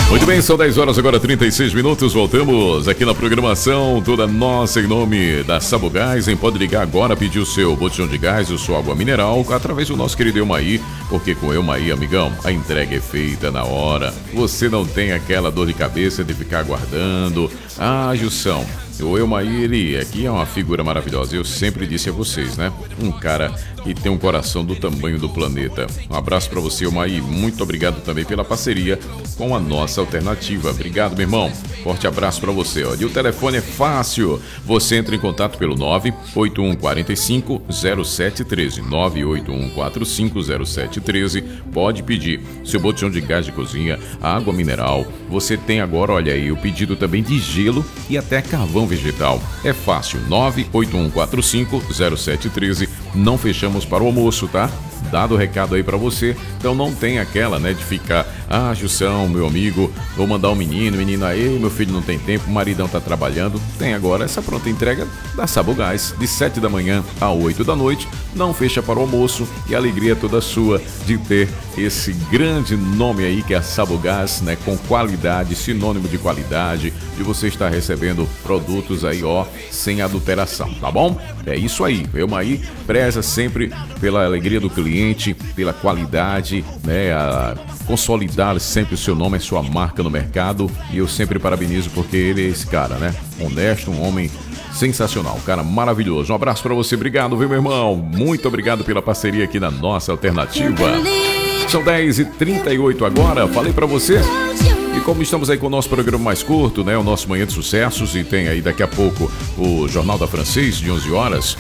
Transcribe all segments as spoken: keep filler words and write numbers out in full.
Muito bem, são dez horas agora, trinta e seis minutos. Voltamos aqui na programação toda nossa em nome da Sabogás. Em pode ligar agora, pedir o seu botijão de gás e a sua água mineral através do nosso querido Eumaí, porque com Eumaí, amigão, a entrega é feita na hora. Você não tem aquela dor de cabeça de ficar aguardando. Ah, Jussão, o Eumaí, ele aqui é uma figura maravilhosa. Eu sempre disse a vocês, né? Um cara que tem um coração do tamanho do planeta. Um abraço pra você, Eumaí. Muito obrigado também pela parceria com a nossa alternativa. Obrigado, meu irmão. Forte abraço pra você. Ó. E o telefone é fácil. Você entra em contato pelo nove oito um quatro cinco zero sete um três. nove oito um quatro cinco zero sete um três. Pode pedir seu botijão de gás de cozinha, água mineral. Você tem agora, olha aí, o pedido também de gelo e até carvão vegetal. É fácil. nove oito um quatro cinco zero sete um três. Não fechamos para o almoço, tá? Dado o recado aí pra você, então não tem aquela, né, de ficar, ah, Jussão, meu amigo, vou mandar um menino, menino aí, meu filho não tem tempo, o maridão tá trabalhando. Tem agora essa pronta entrega da Sabogás, de sete da manhã a oito da noite, não fecha para o almoço e a alegria toda sua de ter esse grande nome aí que é a Sabogás, né, com qualidade, sinônimo de qualidade, de você estar recebendo produtos aí, ó, sem adulteração, tá bom? É isso aí, Eumaí preza sempre pela alegria do cliente, pela qualidade, né, a consolidar sempre o seu nome, a sua marca no mercado, e eu sempre parabenizo porque ele é esse cara, né, honesto, um homem sensacional, um cara maravilhoso. Um abraço pra você, obrigado, viu, meu irmão? Muito obrigado pela parceria aqui na nossa alternativa. São dez e trinta e oito agora, falei pra você. E como estamos aí com o nosso programa mais curto, né, o nosso Manhã de Sucessos, e tem aí daqui a pouco o Jornal da Francês, de onze horas,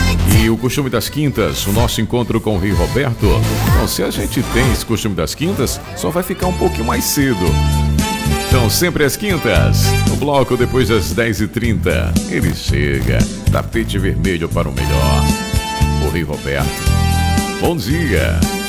e o Costume das Quintas, o nosso encontro com o Rei Roberto. Então, se a gente tem esse Costume das Quintas, só vai ficar um pouquinho mais cedo. Então, sempre às quintas, o bloco depois das dez e trinta, ele chega, tapete vermelho para o melhor, o Rei Roberto. Bom dia!